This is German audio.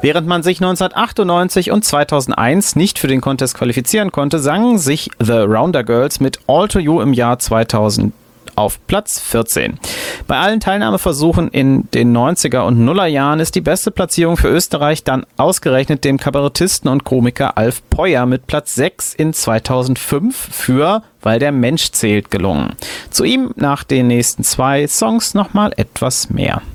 Während man sich 1998 und 2001 nicht für den Contest qualifizieren konnte, sangen sich The Rounder Girls mit All to You im Jahr 2000 auf Platz 14. Bei allen Teilnahmeversuchen in den 90er und Nuller Jahren ist die beste Platzierung für Österreich dann ausgerechnet dem Kabarettisten und Komiker Alf Peuer mit Platz 6 in 2005 für Weil der Mensch zählt gelungen. Zu ihm nach den nächsten 2 Songs nochmal etwas mehr.